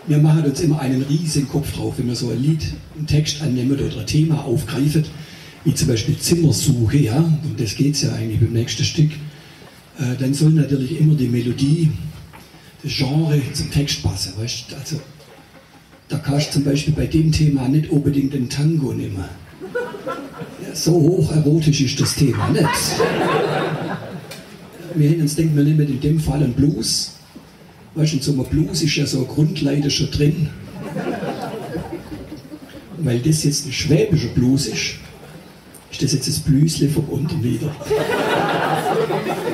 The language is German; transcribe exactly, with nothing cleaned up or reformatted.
wir machen uns immer einen riesigen Kopf drauf, wenn wir so ein Lied, einen Text annehmen oder ein Thema aufgreifen, wie zum Beispiel Zimmersuche, ja, und das geht es ja eigentlich beim nächsten Stück, äh, dann soll natürlich immer die Melodie, das Genre zum Text passen, weißt du, also da kannst du zum Beispiel bei dem Thema nicht unbedingt den Tango nehmen. Ja, so hoch erotisch ist das Thema nicht. Wir hätten uns denkt, wir nehmen in dem Fall einen Blues. Weißt du, in so einem Blues ist ja so eine Grundleiter schon drin. Weil das jetzt ein schwäbischer Blues ist, ist das jetzt das Blüsle vom unten wieder.